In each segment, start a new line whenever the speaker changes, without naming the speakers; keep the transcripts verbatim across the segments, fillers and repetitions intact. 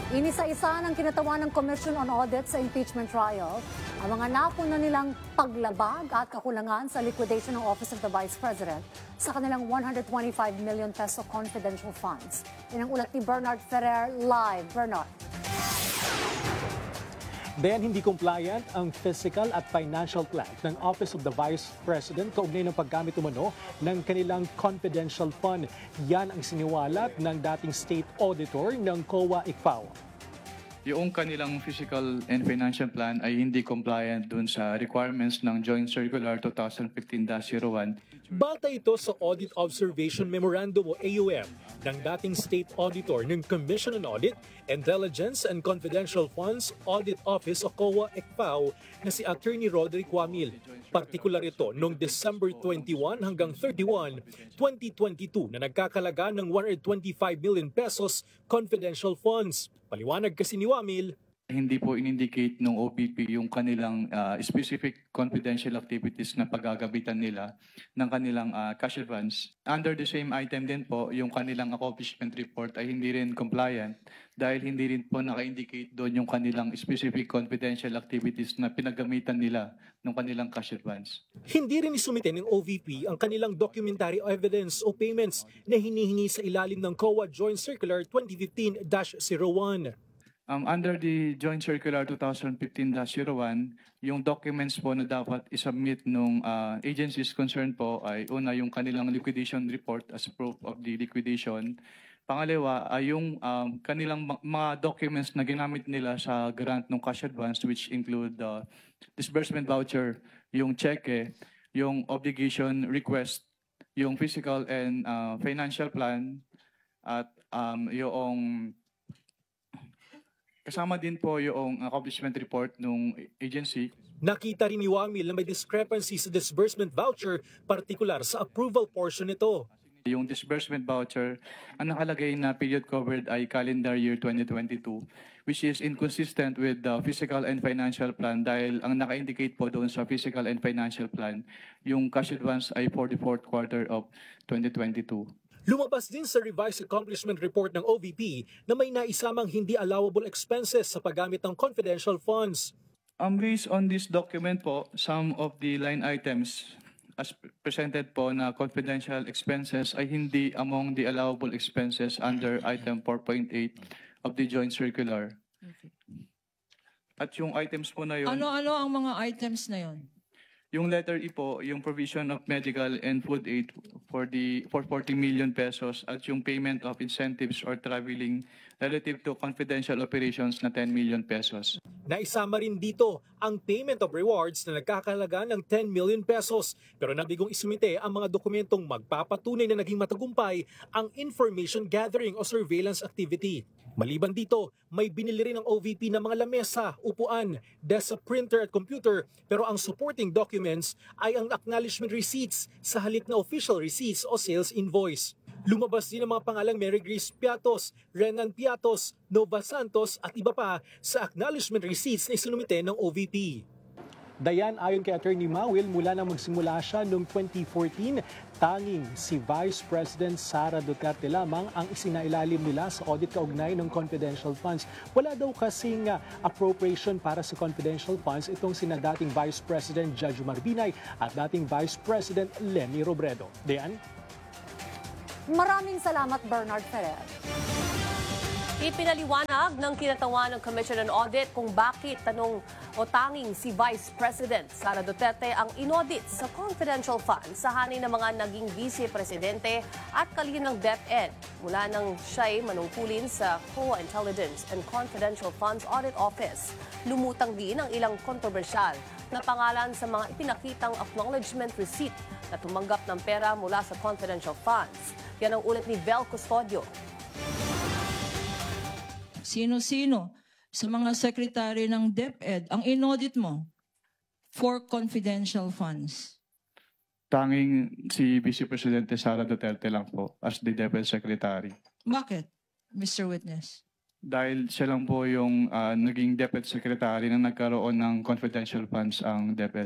Inisa-isa ng kinatawan ng Commission on Audit sa impeachment trial ang mga napuna nilang paglabag at kakulangan sa liquidation ng Office of the Vice President sa kanilang one hundred twenty-five million peso confidential funds. Yan ang ulat ni Bernard Ferrer live. Bernard.
Dayan, hindi compliant ang physical at financial plan ng Office of the Vice President kaugnay ng paggamit umano ng kanilang confidential fund. Yan ang siniwalat ng dating state auditor ng C O A-I C P A O.
Yung kanilang physical and financial plan ay hindi compliant dun sa requirements ng Joint Circular twenty fifteen dash zero one.
Bata ito sa Audit Observation Memorandum o A O M ng dating state auditor ng Commission on Audit, Intelligence and Confidential Funds Audit Office o C O A-I C P A O na si Attorney Roderick Wamil. Partikular ito noong December twenty-one hanggang thirty-one, twenty twenty-two na nagkakalaga ng one hundred twenty-five million pesos confidential funds. Paliwanag kasi ni Wamil,
Hindi po in-indicate ng O B P yung kanilang uh, specific confidential activities na paggagabitan nila ng kanilang uh, cash advance. Under the same item din po, yung kanilang accomplishment report ay hindi rin compliant dahil hindi rin po naka-indicate doon yung kanilang specific confidential activities na pinagamitan nila ng kanilang cash advance.
hindi rin isumite ng O V P ang kanilang documentary evidence o payments na hinihingi sa ilalim ng C O A Joint Circular twenty fifteen dash zero one.
Um, under the Joint Circular twenty fifteen dash zero one, yung documents po na dapat isubmit ng uh, agencies concerned po ay una yung kanilang liquidation report as proof of the liquidation. Pangalawa ay yung um, kanilang ma- mga documents na ginamit nila sa grant ng cash advance, which include the disbursement voucher, yung cheque, yung obligation request, yung physical and uh, financial plan, at um, yung kasama din po yung accomplishment report ng agency.
Nakita rin ni Wamil na may discrepancy sa disbursement voucher, partikular sa approval portion nito.
Yung disbursement voucher, ang nakalagay na period covered ay calendar year twenty twenty-two, which is inconsistent with the physical and financial plan dahil ang naka-indicate po doon sa physical and financial plan, yung cash advance ay for the fourth quarter of twenty twenty-two.
Lumabas din sa revised accomplishment report ng O V P na may naisamang hindi allowable expenses sa paggamit ng confidential funds.
Um, based on this document po, some of the line items as presented po na confidential expenses ay hindi among the allowable expenses under item four point eight of the Joint Circular. At yung items po na yun,
Ano-ano ang mga items na yon?
yung letter E po, yung provision of medical and food aid for the for forty million pesos at yung payment of incentives or traveling relative to confidential operations na ten million pesos.
Naisama rin dito ang payment of rewards na nagkakalaga ng ten million pesos pero nabigong isumite ang mga dokumentong magpapatunay na naging matagumpay ang information gathering o surveillance activity. Maliban dito, may binili rin ng O V P ng mga lamesa, upuan, desk printer at computer pero ang supporting documents ay ang acknowledgement receipts sa halip na official receipts o sales invoice. Lumabas din ang mga pangalang Mary Grace Piatos, Renan Piatos, Nova Santos at iba pa sa acknowledgement receipts na isinumite ng O V P. Dayan, ayon kay Attorney Mawil, mula na magsimula siya noong twenty fourteen, tanging si Vice President Sara Duterte lamang ang isinailalim nila sa audit kaugnay ng confidential funds. Wala daw kasing uh, appropriation para sa confidential funds itong sina dating Vice President Judge Marbinay at dating Vice President Lenny Robredo. Dayan?
Maraming salamat, Bernard Ferrer.
Ipinaliwanag ng kinatawan ng Commission on Audit kung bakit tanong o tanging si Vice President Sara Duterte ang inaudit sa confidential funds sa hanay ng mga naging Vice Presidente at kalihim ng DepEd mula nang siya'y manungkulin sa C O A Intelligence and Confidential Funds Audit Office. Lumutang din ang ilang kontrobersyal na pangalan sa mga ipinakitang acknowledgement receipt na tumanggap ng pera mula sa confidential funds. Yan ang ulat ni Vel Custodio.
Sino-sino sa mga sekretary ng DepEd ang inaudit mo for confidential funds?
Tanging si Vice Presidente Sara Duterte lang po as the DepEd Secretary.
Bakit, Mister Witness?
Dahil siya lang po yung uh, naging DepEd Secretary na nagkaroon ng confidential funds ang DepEd.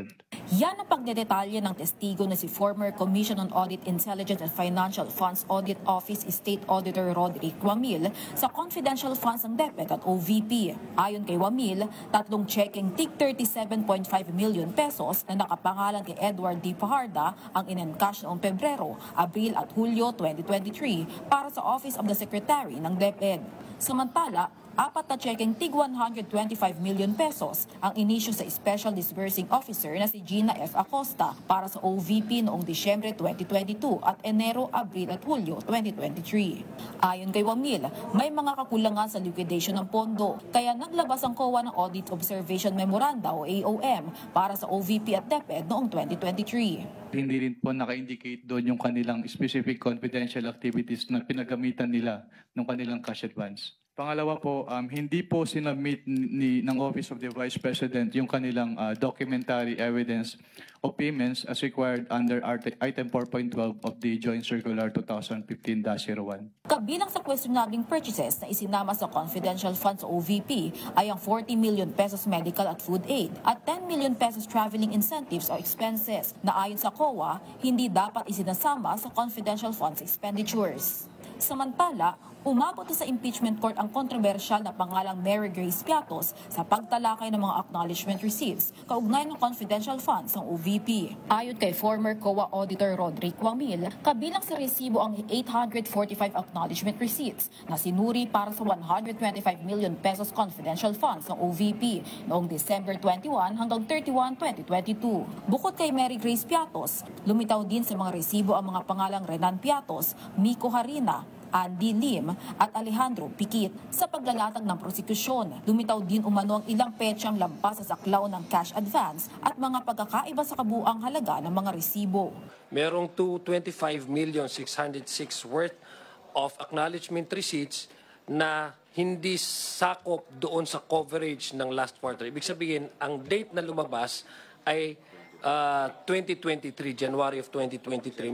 Yan ang pagdedetalye ng testigo na si former Commission on Audit, Intelligence and Financial Funds Audit Office State Auditor Roderick Wamil sa confidential funds ng DepEd at O V P. Ayon kay Wamil, tatlong checking tig thirty-seven point five million pesos na nakapangalan kay Edward D. Fajarda ang in-encash noong Pebrero, Abril at Hulyo twenty twenty-three para sa Office of the Secretary ng DepEd. Samantala, apat na checking tig one hundred twenty-five million pesos ang inisyu sa Special Disbursing Officer na si Gina F. Acosta para sa O V P noong Disyembre twenty twenty-two at Enero, Abril at Hulyo twenty twenty-three. Ayon kay Wamil, may mga kakulangan sa liquidation ng pondo, kaya naglabas ang C O A ng Audit Observation Memoranda o A O M para sa O V P at DepEd noong twenty twenty-three.
Hindi rin po naka-indicate doon yung kanilang specific confidential activities na pinagamitan nila ng kanilang cash advance. Pangalawa po, um, hindi po sinubmit ni, ng Office of the Vice President yung kanilang uh, documentary evidence of payments as required under art- Item four point twelve of the Joint Circular twenty fifteen dash zero one.
Kabilang sa questionabling purchases na isinama sa confidential funds o O V P ay ang forty million pesos medical at food aid at ten million pesos traveling incentives o expenses na ayon sa C O A hindi dapat isinasama sa confidential funds expenditures. Samantala, umabot sa impeachment court ang kontrobersyal na pangalang Mary Grace Piatos sa pagtalakay ng mga acknowledgement receipts kaugnay ng confidential funds ng O V P. Ayon kay former C O A Auditor Roderick Wamil, kabilang sa resibo ang eight hundred forty-five acknowledgement receipts na sinuri para sa one hundred twenty-five million pesos confidential funds ng O V P noong December twenty-one hanggang thirty-one, twenty twenty-two. Bukod kay Mary Grace Piatos, lumitaw din sa mga resibo ang mga pangalang Renan Piatos, Miko Harina, Andy Lim at Alejandro Piquit sa paglalatag ng prosekusyon. Lumitaw din umano ang ilang petsang lampas sa saklaw ng cash advance at mga pagkakaiba sa kabuang halaga ng mga resibo.
Merong two hundred twenty-five million six hundred six worth of acknowledgement receipts na hindi sakop doon sa coverage ng last quarter. Ibig sabihin, ang date na lumabas ay uh, twenty twenty-three, January of twenty twenty-three.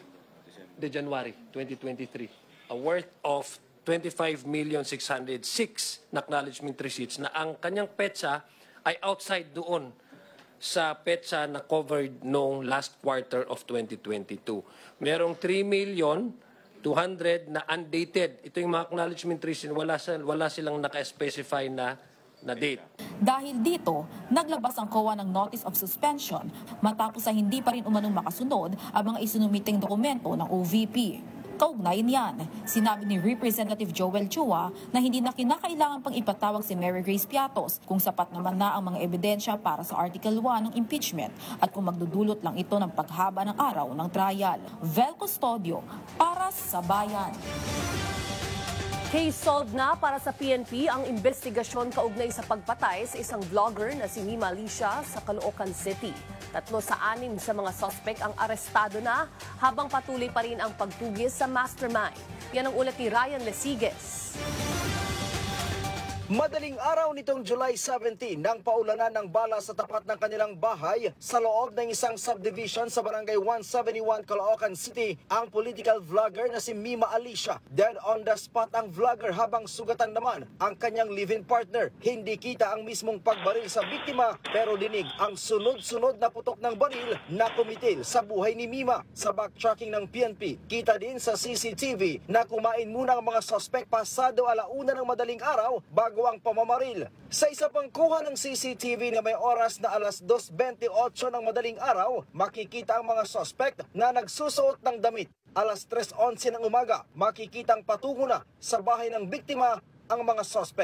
The January twenty twenty-three. A worth of twenty-five million six hundred six na acknowledgement receipts na ang kanyang petsa ay outside doon sa petsa na covered noong last quarter of twenty twenty-two. Merong three million two hundred na undated. Ito yung mga acknowledgement receipts, wala, wala silang naka-specify na na date.
Dahil dito, naglabas ang C O A ng Notice of Suspension matapos sa hindi pa rin umanong makasunod ang mga isinumiting dokumento ng O V P. Kaugnay niyan, sinabi ni Representative Joel Chua na hindi na kinakailangan pang ipatawag si Mary Grace Piatos kung sapat naman na ang mga ebidensya para sa Article one ng impeachment at kung magdudulot lang ito ng paghaba ng araw ng trial. Vel Custodio para sa Bayan.
Case solved na para sa P N P ang investigasyon kaugnay sa pagpatay sa isang vlogger na si Mima Alicia sa Caloocan City. Tatlo sa anim sa mga suspect ang arestado na habang patuloy pa rin ang pagtugis sa mastermind. Yan ang ulat ni Ryan Lesigues.
Madaling araw nitong July seventeen nang paulanan ng bala sa tapat ng kanilang bahay sa loob ng isang subdivision sa barangay one seventy-one, Caloocan City ang political vlogger na si Mima Alicia. Dead on the spot ang vlogger habang sugatan naman ang kanyang live-in partner. Hindi kita ang mismong pagbaril sa biktima pero dinig ang sunod-sunod na putok ng baril na kumitil sa buhay ni Mima. Sa backtracking ng P N P, kita din sa C C T V na kumain muna ang mga suspect pasado alauna ng madaling araw bago ang pamamaril. Sa isa pang kuha ng C C T V na may oras na alas dos twenty-eight ng madaling araw, makikita ang mga suspect na nagsusuot ng damit. alas tres eleven ng umaga, makikitang patungo na sa bahay ng biktima ang mga suspect.